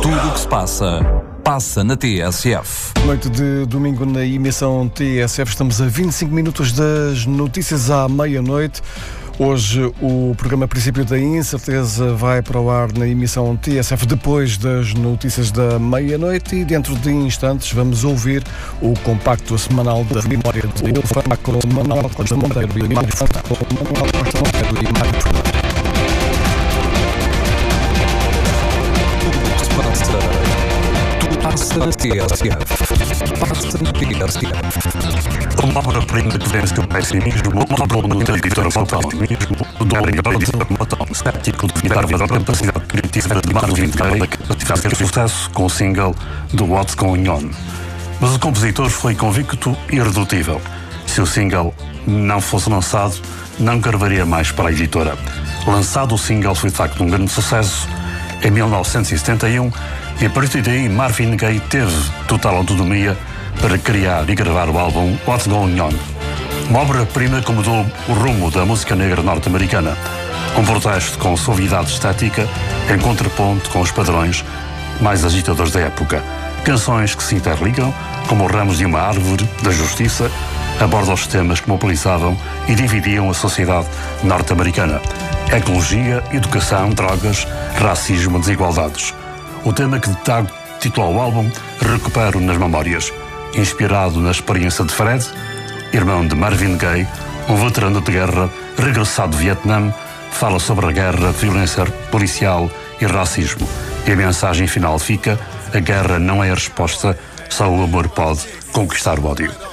Tudo o que se passa na TSF. Noite de domingo na emissão TSF. Estamos a 25 minutos das notícias à meia-noite. Hoje o programa Princípio da Incerteza vai para o ar na emissão TSF depois das notícias da meia-noite e dentro de instantes vamos ouvir o compacto semanal da memória de Elefante com Manuel Costa Monteiro e Mário Fernandes. Passa na TSF. Uma obra-prima que vence o pessimismo, uma obra da editora Saltalismo, do homem cético duvidar da capacidade criativa de Marvin Gaye, que faz ter sucesso com o single do What's Going On. Mas o compositor foi convicto e irredutível. Se o single não fosse lançado, não gravaria mais para a editora. Lançado, o single foi de facto um grande sucesso em 1971 e a partir daí Marvin Gaye teve total autonomia para criar e gravar o álbum What's Going On. Uma obra-prima que mudou o rumo da música negra norte-americana. Um protesto com suavidade estética em contraponto com os padrões mais agitadores da época. Canções que se interligam, como os ramos de uma árvore, da justiça, abordam os temas que mobilizavam e dividiam a sociedade norte-americana. Ecologia, educação, drogas, racismo, desigualdades. O tema que dá título ao álbum Recupero nas Memórias, inspirado na experiência de Fred, irmão de Marvin Gaye, um veterano de guerra regressado do Vietnã, fala sobre a guerra, violência policial e racismo. E a mensagem final fica: a guerra não é a resposta, só o amor pode conquistar o ódio.